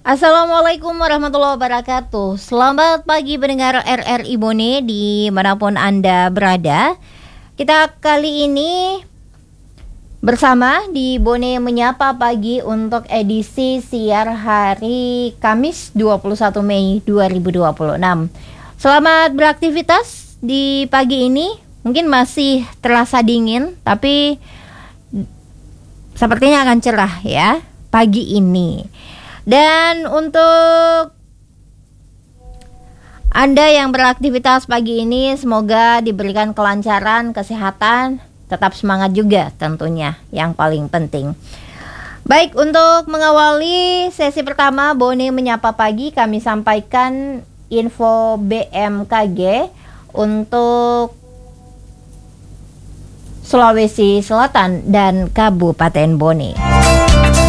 Assalamualaikum warahmatullahi wabarakatuh. Selamat pagi pendengar RRI Bone dimanapun Anda berada. Kita kali ini bersama di Bone Menyapa Pagi untuk edisi siar hari Kamis 21 Mei 2026. Selamat beraktivitas di pagi ini. Mungkin masih terasa dingin, tapi sepertinya akan cerah ya pagi ini. Dan untuk Anda yang beraktivitas pagi ini, semoga diberikan kelancaran, kesehatan, tetap semangat juga tentunya, yang paling penting. Baik, untuk mengawali sesi pertama Bone Menyapa Pagi, kami sampaikan info BMKG untuk Sulawesi Selatan dan Kabupaten Bone.